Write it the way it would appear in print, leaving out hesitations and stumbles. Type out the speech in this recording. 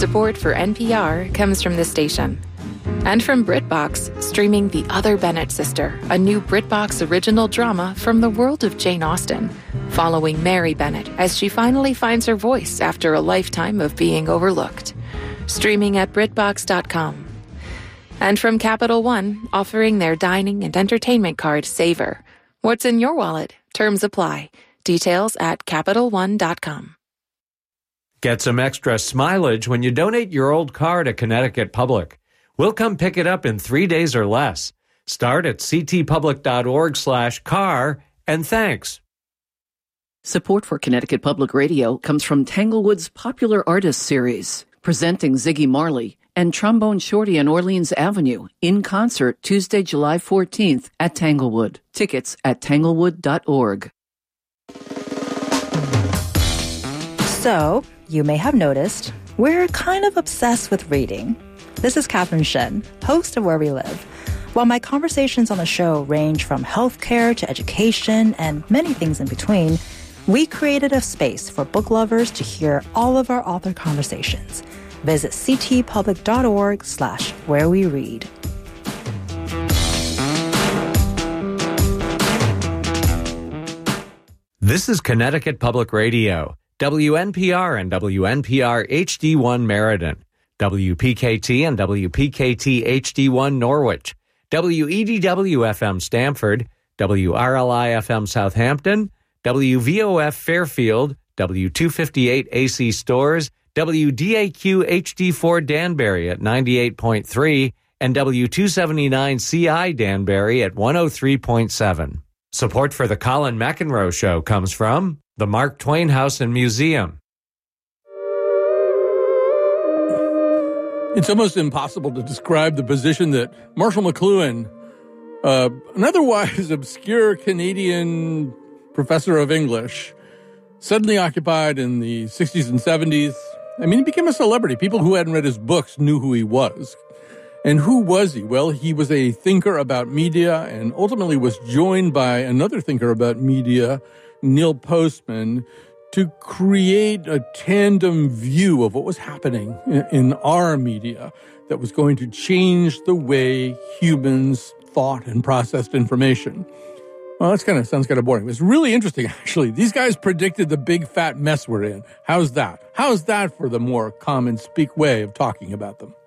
Support for NPR comes from this station. And from BritBox, streaming The Other Bennett Sister, a new BritBox original drama from the world of Jane Austen, following Mary Bennett as she finally finds her voice after a lifetime of being overlooked. Streaming at BritBox.com. And from Capital One, offering their dining and entertainment card Savor. What's in your wallet? Terms apply. Details at CapitalOne.com. Get some extra smileage when you donate your old car to Connecticut Public. We'll come pick it up in 3 days or less. Start at ctpublic.org/car, and thanks. Support for Connecticut Public Radio comes from Tanglewood's Popular Artists Series, presenting Ziggy Marley and Trombone Shorty on Orleans Avenue in concert Tuesday, July 14th at Tanglewood. Tickets at tanglewood.org. So, you may have noticed, we're kind of obsessed with reading. This is Catherine Shen, host of Where We Live. While my conversations on the show range from healthcare to education and many things in between, we created a space for book lovers to hear all of our author conversations. Visit ctpublic.org/whereweread. This is Connecticut Public Radio, WNPR and WNPR HD1 Meriden, WPKT and WPKT HD1 Norwich, WEDW-FM Stamford, WRLI-FM Southampton, WVOF Fairfield, W258 AC Stores, WDAQ HD4 Danbury at 98.3, and W279 CI Danbury at 103.7. Support for the Colin McEnroe Show comes from the Mark Twain House and Museum. It's almost impossible to describe the position that Marshall McLuhan, an otherwise obscure Canadian professor of English, suddenly occupied in the 60s and 70s. I mean, he became a celebrity. People who hadn't read his books knew who he was. And who was he? Well, he was a thinker about media and ultimately was joined by another thinker about media, Neil Postman, to create a tandem view of what was happening in our media that was going to change the way humans thought and processed information. Well, that sounds kind of boring. It was really interesting, actually. These guys predicted the big fat mess we're in. How's that? How's that for the more common speak way of talking about them?